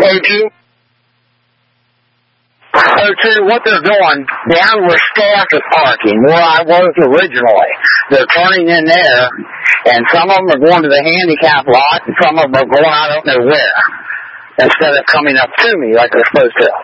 O2? O2, what they're doing, down where staff is parking, where I was originally, they're turning in there, and some of them are going to the handicap lot, and some of them are going I don't know where, instead of coming up to me like they're supposed to.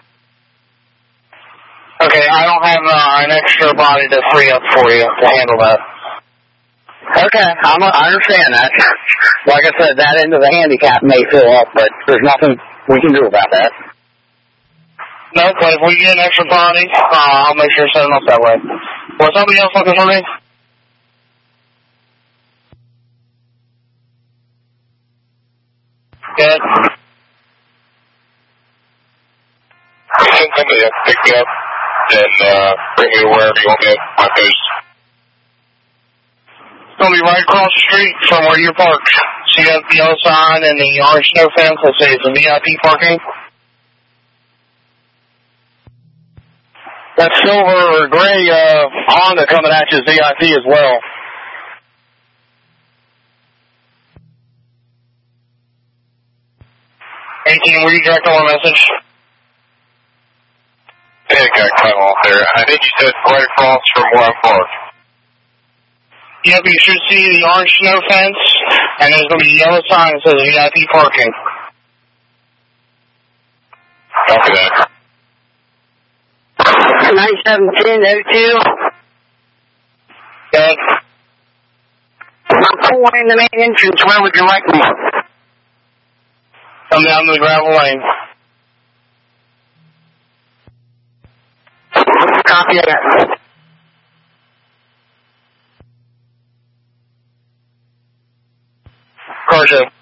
Okay, I don't have an extra body to free up for you to handle that. Okay, I understand that. Like I said, that end of the handicap may fill up, but there's nothing we can do about that. No, but if we get an extra body, I'll make sure to set them up that way. Was somebody else looking for me? Good. Send somebody up, pick me up, and bring me wherever you want me at my post. It's going to be right across the street from where you're parked. See that yellow sign and the orange snow fence that says the VIP parking? That silver or gray Honda coming at you is VIP as well. Were you directing one message? I think I cut off there. I think you said right across from where I'm parked. Yep, you should see the orange snow fence, and there's going to be a yellow sign that says VIP parking. Copy that. 91702. Good. I'm pulling in the main entrance. Where would you like me? Come down the gravel lane. Copy that. Car show.